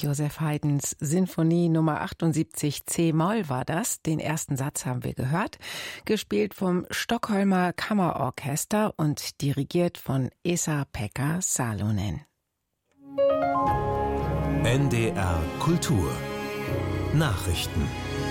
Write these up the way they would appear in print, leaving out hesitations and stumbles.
Joseph Haydns Sinfonie Nummer 78 C-Moll war das. Den ersten Satz haben wir gehört. Gespielt vom Stockholmer Kammerorchester und dirigiert von Esa-Pekka Salonen. NDR Kultur Nachrichten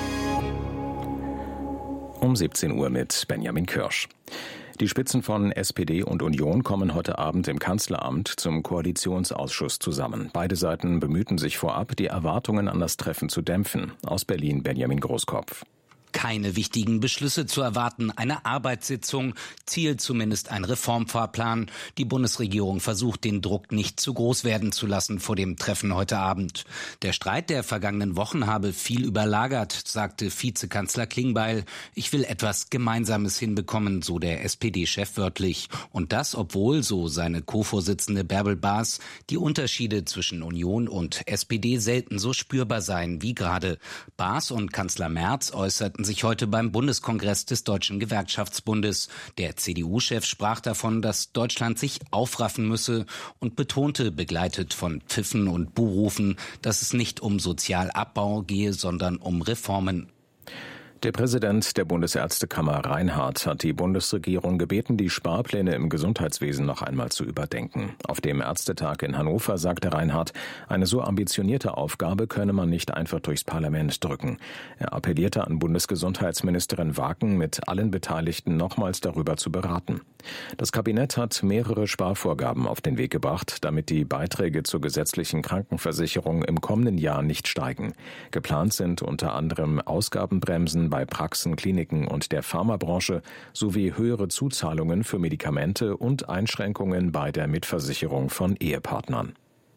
um 17 Uhr mit Benjamin Kirsch. Die Spitzen von SPD und Union kommen heute Abend im Kanzleramt zum Koalitionsausschuss zusammen. Beide Seiten bemühten sich vorab, die Erwartungen an das Treffen zu dämpfen. Aus Berlin Benjamin Großkopf. Keine wichtigen Beschlüsse zu erwarten, eine Arbeitssitzung, Ziel zumindest ein Reformfahrplan. Die Bundesregierung versucht, den Druck nicht zu groß werden zu lassen vor dem Treffen heute Abend. Der Streit der vergangenen Wochen habe viel überlagert, sagte Vizekanzler Klingbeil. Ich will etwas Gemeinsames hinbekommen, so der SPD-Chef wörtlich. Und das, obwohl, so seine Co-Vorsitzende Bärbel Baas, die Unterschiede zwischen Union und SPD selten so spürbar seien wie gerade. Baas und Kanzler Merz äußerten sich heute beim Bundeskongress des Deutschen Gewerkschaftsbundes. Der CDU-Chef sprach davon, dass Deutschland sich aufraffen müsse und betonte, begleitet von Pfiffen und Buhrufen, dass es nicht um Sozialabbau gehe, sondern um Reformen. Der Präsident der Bundesärztekammer Reinhardt hat die Bundesregierung gebeten, die Sparpläne im Gesundheitswesen noch einmal zu überdenken. Auf dem Ärztetag in Hannover sagte Reinhardt, eine so ambitionierte Aufgabe könne man nicht einfach durchs Parlament drücken. Er appellierte an Bundesgesundheitsministerin Waken, mit allen Beteiligten nochmals darüber zu beraten. Das Kabinett hat mehrere Sparvorgaben auf den Weg gebracht, damit die Beiträge zur gesetzlichen Krankenversicherung im kommenden Jahr nicht steigen. Geplant sind unter anderem Ausgabenbremsen bei Praxen, Kliniken und der Pharmabranche sowie höhere Zuzahlungen für Medikamente und Einschränkungen bei der Mitversicherung von Ehepartnern.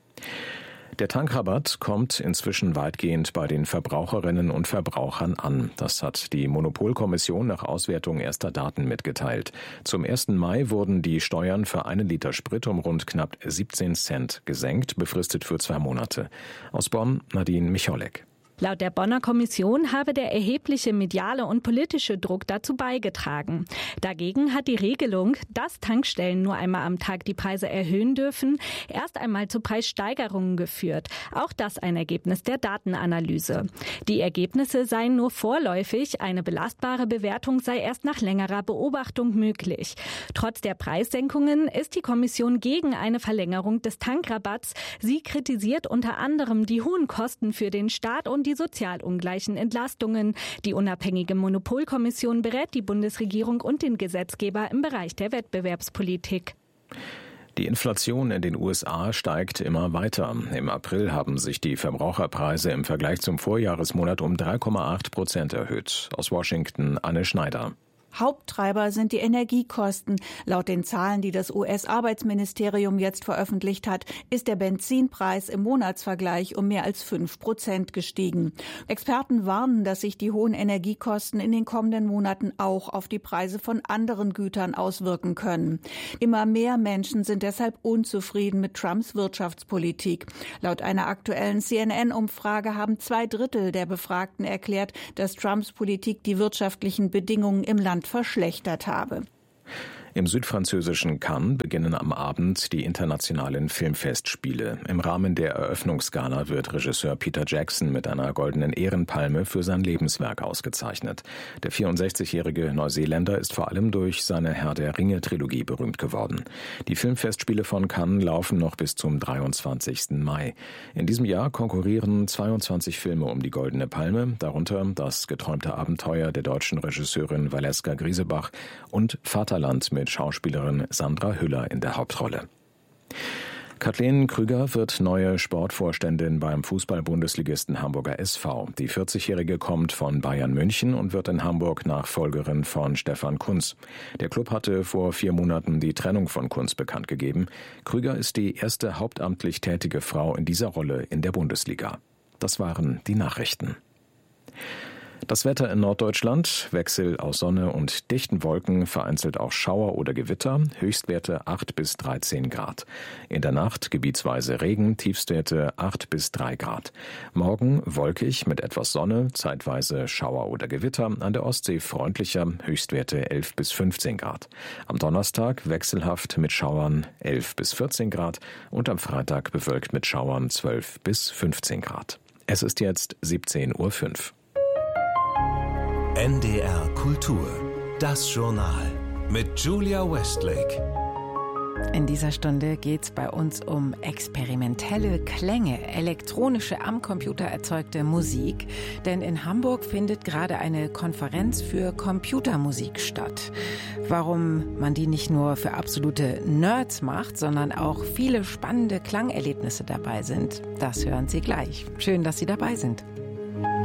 Der Tankrabatt kommt inzwischen weitgehend bei den Verbraucherinnen und Verbrauchern an. Das hat die Monopolkommission nach Auswertung erster Daten mitgeteilt. Zum 1. Mai wurden die Steuern für 1 Liter Sprit um rund knapp 17 Cent gesenkt, befristet für 2 Monate. Aus Bonn Nadine Micholek. Laut der Bonner Kommission habe der erhebliche mediale und politische Druck dazu beigetragen. Dagegen hat die Regelung, dass Tankstellen nur einmal am Tag die Preise erhöhen dürfen, erst einmal zu Preissteigerungen geführt. Auch das ein Ergebnis der Datenanalyse. Die Ergebnisse seien nur vorläufig, eine belastbare Bewertung sei erst nach längerer Beobachtung möglich. Trotz der Preissenkungen ist die Kommission gegen eine Verlängerung des Tankrabatts. Sie kritisiert unter anderem die hohen Kosten für den Staat und die sozial ungleichen Entlastungen. Die unabhängige Monopolkommission berät die Bundesregierung und den Gesetzgeber im Bereich der Wettbewerbspolitik. Die Inflation in den USA steigt immer weiter. Im April haben sich die Verbraucherpreise im Vergleich zum Vorjahresmonat um 3,8% erhöht. Aus Washington Anne Schneider. Haupttreiber sind die Energiekosten. Laut den Zahlen, die das US-Arbeitsministerium jetzt veröffentlicht hat, ist der Benzinpreis im Monatsvergleich um mehr als 5% gestiegen. Experten warnen, dass sich die hohen Energiekosten in den kommenden Monaten auch auf die Preise von anderen Gütern auswirken können. Immer mehr Menschen sind deshalb unzufrieden mit Trumps Wirtschaftspolitik. Laut einer aktuellen CNN-Umfrage haben 2/3 der Befragten erklärt, dass Trumps Politik die wirtschaftlichen Bedingungen im Land verschlechtert habe. Im südfranzösischen Cannes beginnen am Abend die internationalen Filmfestspiele. Im Rahmen der Eröffnungsgala wird Regisseur Peter Jackson mit einer goldenen Ehrenpalme für sein Lebenswerk ausgezeichnet. Der 64-jährige Neuseeländer ist vor allem durch seine Herr der Ringe-Trilogie berühmt geworden. Die Filmfestspiele von Cannes laufen noch bis zum 23. Mai. In diesem Jahr konkurrieren 22 Filme um die goldene Palme, darunter Das geträumte Abenteuer der deutschen Regisseurin Valeska Griesebach und Vaterland mit Schauspielerin Sandra Hüller in der Hauptrolle. Kathleen Krüger wird neue Sportvorständin beim Fußball-Bundesligisten Hamburger SV. Die 40-Jährige kommt von Bayern München und wird in Hamburg Nachfolgerin von Stefan Kuntz. Der Klub hatte vor 4 Monaten die Trennung von Kuntz bekannt gegeben. Krüger ist die erste hauptamtlich tätige Frau in dieser Rolle in der Bundesliga. Das waren die Nachrichten. Das Wetter in Norddeutschland: Wechsel aus Sonne und dichten Wolken, vereinzelt auch Schauer oder Gewitter, Höchstwerte 8 bis 13 Grad. In der Nacht gebietsweise Regen, Tiefstwerte 8 bis 3 Grad. Morgen wolkig mit etwas Sonne, zeitweise Schauer oder Gewitter, an der Ostsee freundlicher, Höchstwerte 11 bis 15 Grad. Am Donnerstag wechselhaft mit Schauern 11 bis 14 Grad und am Freitag bewölkt mit Schauern 12 bis 15 Grad. Es ist jetzt 17:05 Uhr. NDR Kultur, das Journal mit Julia Westlake. In dieser Stunde geht es bei uns um experimentelle Klänge, elektronische am Computer erzeugte Musik. Denn in Hamburg findet gerade eine Konferenz für Computermusik statt. Warum man die nicht nur für absolute Nerds macht, sondern auch viele spannende Klangerlebnisse dabei sind, das hören Sie gleich. Schön, dass Sie dabei sind.